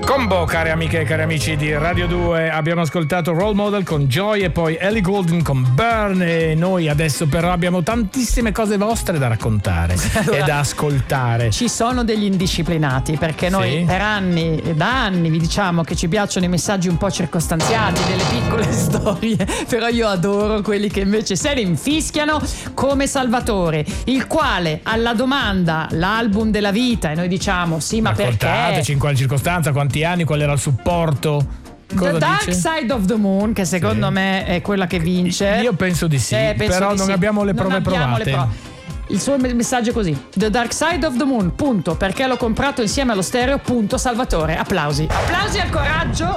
Combo, care amiche e cari amici di Radio 2, abbiamo ascoltato Role Model con Joy e poi Ellie Goulding con Burn, e noi adesso però abbiamo tantissime cose vostre da raccontare e da ascoltare. Ci sono degli indisciplinati, perché noi per anni, da anni vi diciamo che ci piacciono i messaggi un po' circostanziati, delle piccole storie, però io adoro quelli che invece se ne infischiano, come Salvatore, il quale alla domanda l'album della vita, e noi diciamo sì, ma perché? Raccontateci in quale circostanza, quanti anni, qual era il supporto. Cosa The Dark dice? Side of the Moon, che secondo me è quella che vince. Io penso di sì, però non abbiamo le prove provate. Il suo messaggio è così: The Dark Side of the Moon, punto, perché l'ho comprato insieme allo stereo, punto. Salvatore, applausi al coraggio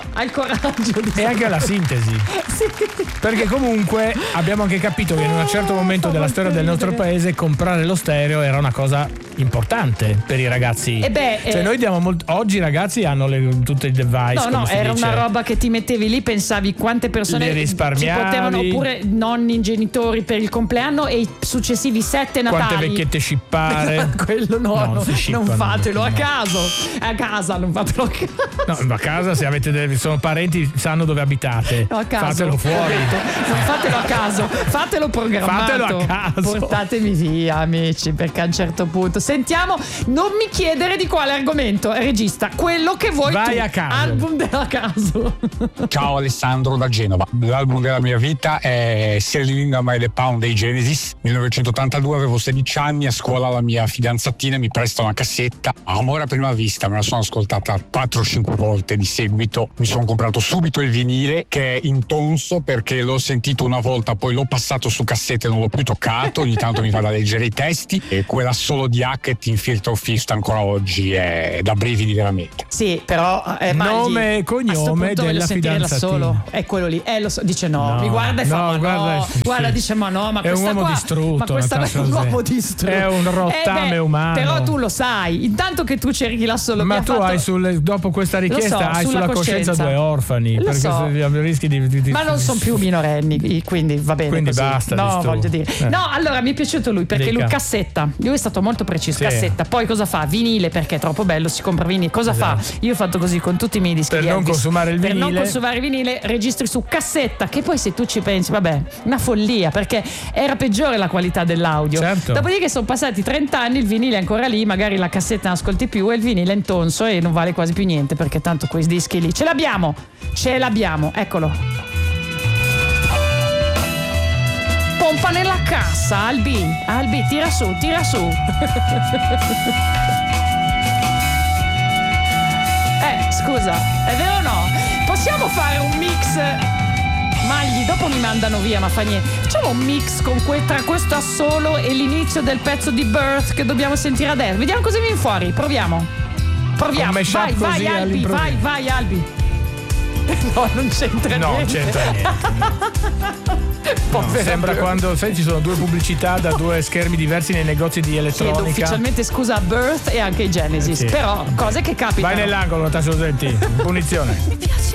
e anche alla sintesi. Sì. Perché comunque abbiamo anche capito che in un certo momento della storia del nostro paese comprare lo stereo era una cosa importante per i ragazzi. Cioè noi diamo oggi i ragazzi hanno tutti i device. No, era una roba che ti mettevi lì, pensavi quante persone ci potevano, oppure nonni, genitori per il compleanno e i successivi 7 Natali. Quante vecchiette scippare. Quello non fatelo a caso. A casa, non fatelo a casa. No, a casa se avete sono parenti sanno dove abitate. No, a caso. Fatelo fuori. Non fatelo a caso, fatelo programmato. Fatelo a caso. Portatemi via, amici, perché a un certo punto sentiamo, non mi chiedere di quale argomento, regista, quello che vuoi. Vai tu. A caso. Album della caso. Ciao Alessandro da Genova. L'album della mia vita è Selling a My the Pound dei Genesis. 1982, avevo 16 anni, a scuola la mia fidanzatina mi presta una cassetta. Amore a prima vista, me la sono ascoltata 4-5 volte di seguito. Mi sono comprato subito il vinile, che è intonso perché l'ho sentito una volta, poi l'ho passato su cassetta e non l'ho più toccato. Ogni tanto mi fa da leggere i testi, e quella solo di Hackett in Filter of Fist ancora oggi è da brividi veramente. Sì, però nome e cognome della fidanzatina solo. È quello lì. Lo so, dice no, mi guarda e fa guarda, dice ma no, ma è questa un uomo distrutto, ma questa è un uomo distrutto. È un rottame umano. Però tu lo sai, intanto che tu cerchi là solo. Ma tu hai dopo questa richiesta hai sulla coscienza 2 orfani, perché rischi di ma non sono più minorenni, quindi va bene. Quindi così. basta. No, voglio dire. No, allora mi è piaciuto lui perché lui cassetta. Lui è stato molto preciso. Cassetta. Poi cosa fa? Vinile, perché è troppo bello, si compra vinile. Cosa fa? Io ho fatto così con tutti i miei dischi. Per non consumare il vinile. Per non consumare il vinile, registri su cassetta. Che poi se tu ci pensi, vabbè, una follia, perché era peggiore la qualità dell'audio. Certo. Dopodiché sono passati 30 anni, il vinile è ancora lì, magari la cassetta non ascolti più e il vinile è intonso e non vale quasi più niente, perché tanto quei dischi lì ce l'abbiamo, eccolo. Pompa nella cassa, Albi, tira su. Scusa, è vero o no? Possiamo fare un mix? Magli, dopo mi mandano via, ma fa niente. Facciamo un mix tra questo assolo e l'inizio del pezzo di Birth che dobbiamo sentire adesso. Vediamo cosa viene fuori. Proviamo. Vai Albi. No, non c'entra niente. Non c'entra niente. Sembra quando ci sono 2 pubblicità da 2 schermi diversi nei negozi di elettronica. Chiedo ufficialmente scusa a Birth e anche i Genesis, però cose che capitano. Vai nell'angolo, Tasso Zenti. Punizione.